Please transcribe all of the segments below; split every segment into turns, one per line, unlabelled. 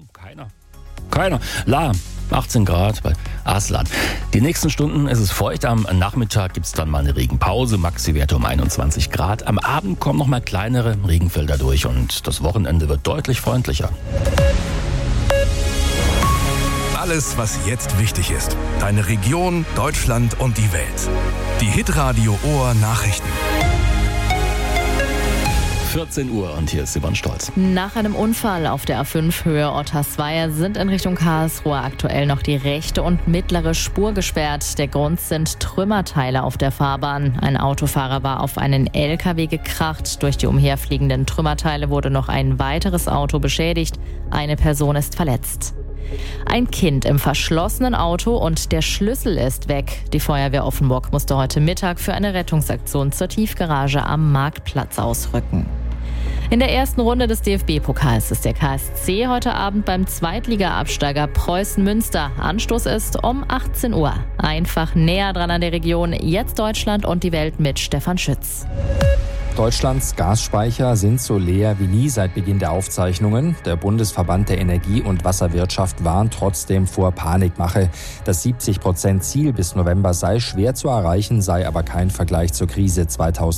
Keiner. 18 Grad bei Arslan. Die nächsten Stunden ist es feucht. Am Nachmittag gibt es dann mal eine Regenpause. Maxi-Werte um 21 Grad. Am Abend kommen noch mal kleinere Regenfelder durch und das Wochenende wird deutlich freundlicher.
Alles, was jetzt wichtig ist. Deine Region, Deutschland und die Welt. Die Hitradio Ohr Nachrichten.
14 Uhr und hier ist Simon Stolz.
Nach einem Unfall auf der A5 Höhe Ottersweier sind in Richtung Karlsruhe aktuell noch die rechte und mittlere Spur gesperrt. Der Grund sind Trümmerteile auf der Fahrbahn. Ein Autofahrer war auf einen LKW gekracht. Durch die umherfliegenden Trümmerteile wurde noch ein weiteres Auto beschädigt. Eine Person ist verletzt. Ein Kind im verschlossenen Auto und der Schlüssel ist weg. Die Feuerwehr Offenburg musste heute Mittag für eine Rettungsaktion zur Tiefgarage am Marktplatz ausrücken. In der ersten Runde des DFB-Pokals ist der KSC heute Abend beim Zweitliga-Absteiger Preußen Münster. Anstoß ist um 18 Uhr. Einfach näher dran an der Region. Jetzt Deutschland und die Welt mit Stefan Schütz.
Deutschlands Gasspeicher sind so leer wie nie seit Beginn der Aufzeichnungen. Der Bundesverband der Energie- und Wasserwirtschaft warnt trotzdem vor Panikmache. Das 70%-Ziel bis November sei schwer zu erreichen, sei aber kein Vergleich zur Krise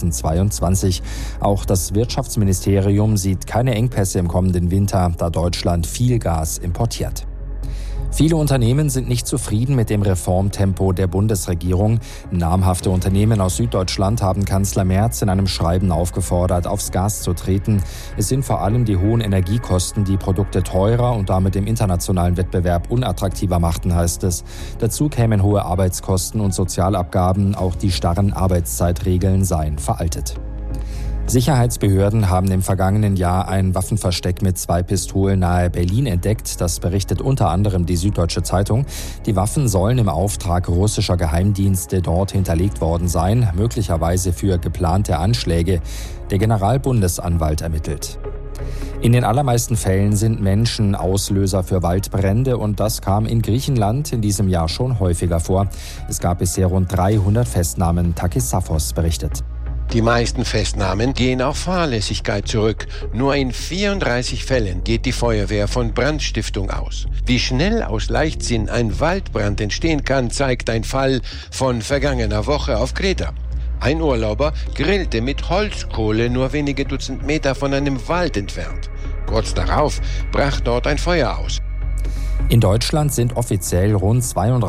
2022. Auch das Wirtschaftsministerium sieht keine Engpässe im kommenden Winter, da Deutschland viel Gas importiert. Viele Unternehmen sind nicht zufrieden mit dem Reformtempo der Bundesregierung. Namhafte Unternehmen aus Süddeutschland haben Kanzler Merz in einem Schreiben aufgefordert, aufs Gas zu treten. Es sind vor allem die hohen Energiekosten, die Produkte teurer und damit im internationalen Wettbewerb unattraktiver machten, heißt es. Dazu kämen hohe Arbeitskosten und Sozialabgaben. Auch die starren Arbeitszeitregeln seien veraltet. Sicherheitsbehörden haben im vergangenen Jahr ein Waffenversteck mit 2 Pistolen nahe Berlin entdeckt. Das berichtet unter anderem die Süddeutsche Zeitung. Die Waffen sollen im Auftrag russischer Geheimdienste dort hinterlegt worden sein, möglicherweise für geplante Anschläge. Der Generalbundesanwalt ermittelt. In den allermeisten Fällen sind Menschen Auslöser für Waldbrände und das kam in Griechenland in diesem Jahr schon häufiger vor. Es gab bisher rund 300 Festnahmen, Takis Safos berichtet.
Die meisten Festnahmen gehen auf Fahrlässigkeit zurück. Nur in 34 Fällen geht die Feuerwehr von Brandstiftung aus. Wie schnell aus Leichtsinn ein Waldbrand entstehen kann, zeigt ein Fall von vergangener Woche auf Kreta. Ein Urlauber grillte mit Holzkohle nur wenige Dutzend Meter von einem Wald entfernt. Kurz darauf brach dort ein Feuer aus.
In Deutschland sind offiziell rund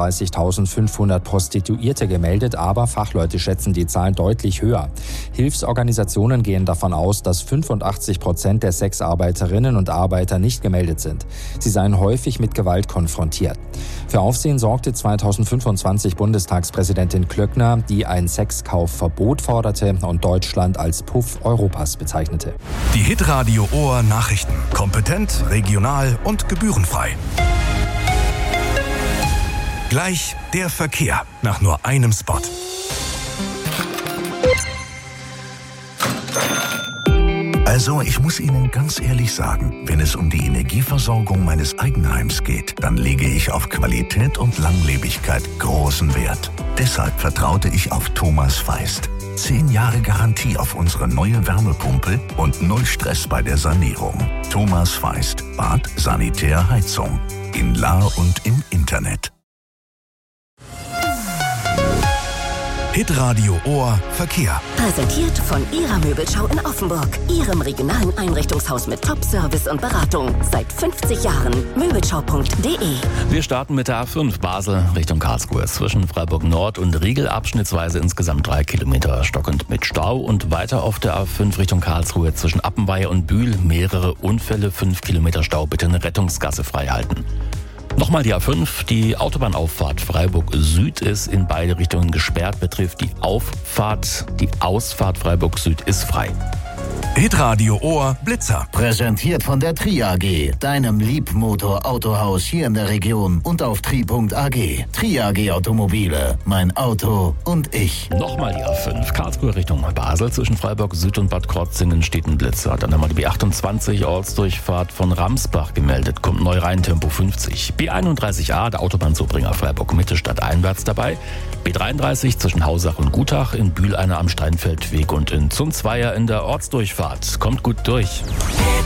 32.500 Prostituierte gemeldet, aber Fachleute schätzen die Zahl deutlich höher. Hilfsorganisationen gehen davon aus, dass 85% der Sexarbeiterinnen und Arbeiter nicht gemeldet sind. Sie seien häufig mit Gewalt konfrontiert. Für Aufsehen sorgte 2025 Bundestagspräsidentin Klöckner, die ein Sexkaufverbot forderte und Deutschland als Puff Europas bezeichnete.
Die Hitradio Ohr Nachrichten. Kompetent, regional und gebührenfrei. Gleich der Verkehr nach nur einem Spot.
Also, ich muss Ihnen ganz ehrlich sagen, wenn es um die Energieversorgung meines Eigenheims geht, dann lege ich auf Qualität und Langlebigkeit großen Wert. Deshalb vertraute ich auf Thomas Feist. 10 Jahre Garantie auf unsere neue Wärmepumpe und 0 Stress bei der Sanierung. Thomas Feist, Bad, Sanitär, Heizung. In Lahr und im Internet.
Hitradio Ohr Verkehr.
Präsentiert von Ihrer Möbelschau in Offenburg. Ihrem regionalen Einrichtungshaus mit Top-Service und Beratung. Seit 50 Jahren. Möbelschau.de.
Wir starten mit der A5 Basel Richtung Karlsruhe. Zwischen Freiburg Nord und Riegel abschnittsweise insgesamt 3 Kilometer stockend mit Stau. Und weiter auf der A5 Richtung Karlsruhe zwischen Appenweier und Bühl mehrere Unfälle, 5 Kilometer Stau. Bitte eine Rettungsgasse freihalten. Nochmal die A5, die Autobahnauffahrt Freiburg Süd ist in beide Richtungen gesperrt, betrifft die Auffahrt, die Ausfahrt Freiburg Süd ist frei.
Hitradio Ohr Blitzer.
Präsentiert von der Tri AG, deinem Liebmotor-Autohaus hier in der Region und auf tri.ag. Tri AG Automobile, mein Auto und ich.
Nochmal die A5, Karlsruhe Richtung Basel. Zwischen Freiburg Süd und Bad Krotzingen steht ein Blitzer. Dann haben wir die B28 Ortsdurchfahrt von Ramsbach gemeldet. Kommt neu rein, Tempo 50. B31a, der Autobahnzubringer Freiburg Mitte stadteinwärts dabei. B33 zwischen Hausach und Gutach, in Bühl einer am Steinfeldweg und in Zunzweier in der Ortsdurchfahrt. Kommt gut durch.